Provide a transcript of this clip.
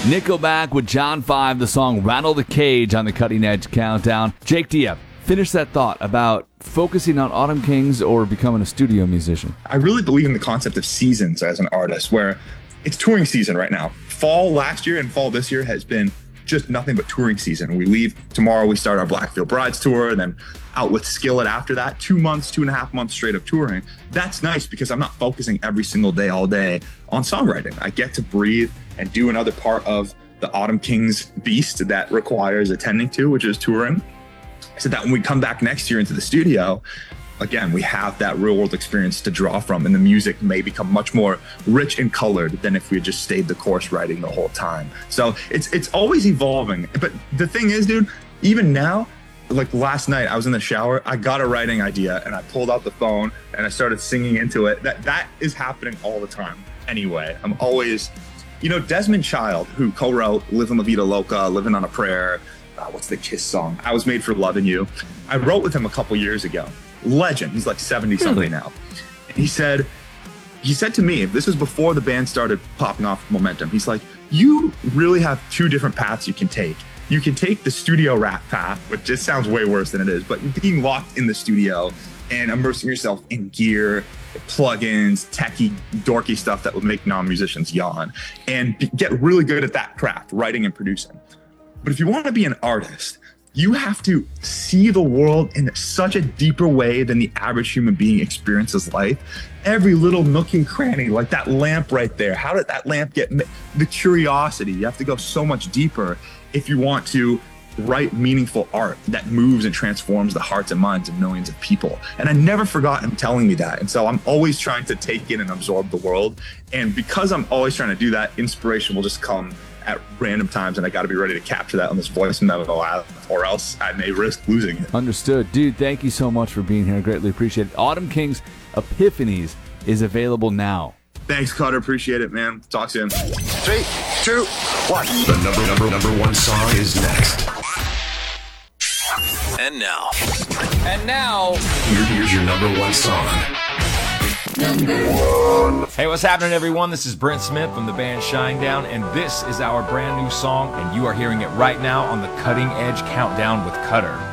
Nickelback with John 5, the song Rattle the Cage on the Cutting Edge Countdown. Jake Diep, finish that thought about focusing on Autumn Kings or becoming a studio musician. I really believe in the concept of seasons as an artist, where it's touring season right now. Fall last year and fall this year has been just nothing but touring season. We leave tomorrow, we start our Blackfield Brides tour, and then out with Skillet after that. 2 months, 2.5 months straight of touring. That's nice because I'm not focusing every single day, all day on songwriting. I get to breathe and do another part of the Autumn Kings beast that requires attending to, which is touring. So that when we come back next year into the studio, again, we have that real world experience to draw from, and the music may become much more rich and colored than if we had just stayed the course writing the whole time. So it's always evolving. But the thing is, dude, even now, like last night, I was in the shower, I got a writing idea and I pulled out the phone and I started singing into it. That is happening all the time. Anyway, I'm always, Desmond Child, who co-wrote Livin' La Vida Loca, Living on a Prayer, what's the Kiss song? I Was Made for Loving You. I wrote with him a couple years ago. Legend. He's like 70 something now. And he said to me, this was before the band started popping off momentum. He's like, you really have two different paths you can take. You can take the studio rap path, which just sounds way worse than it is, but being locked in the studio and immersing yourself in gear, plugins, techie, dorky stuff that would make non-musicians yawn, and get really good at that craft, writing and producing. But if you want to be an artist, you have to see the world in such a deeper way than the average human being experiences life. Every little nook and cranny, like that lamp right there. How did that lamp get the curiosity? You have to go so much deeper if you want to write meaningful art that moves and transforms the hearts and minds of millions of people. And I never forgot him telling me that. And so I'm always trying to take in and absorb the world. And because I'm always trying to do that, inspiration will just come at random times, and I got to be ready to capture that on this voice memo, or else I may risk losing it. Understood. Dude, thank you so much for being here. I greatly appreciate it. Autumn Kings Epiphanies is available now. Thanks, Cutter. Appreciate it, man. Talk soon. 3, 2, 1. The number one song is next. And now, Here's your number one song. Hey, what's happening, everyone? This is Brent Smith from the band Shinedown, and this is our brand new song, and you are hearing it right now on the Cutting Edge Countdown with Cutter.